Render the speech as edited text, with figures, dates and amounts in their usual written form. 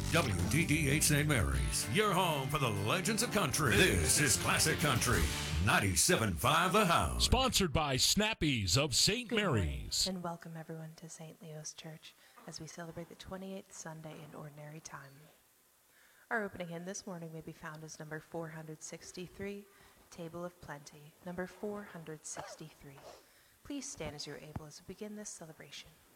WDDH St. Mary's, your home for the legends of country. This is Classic Country, 97.5 The Hound. Sponsored by Snappies of St. Mary's. And welcome everyone to St. Leo's Church as we celebrate the 28th Sunday in Ordinary Time. Our opening hymn this morning may be found as number 463, Table of Plenty, number 463. Please stand as you're able as we begin this celebration.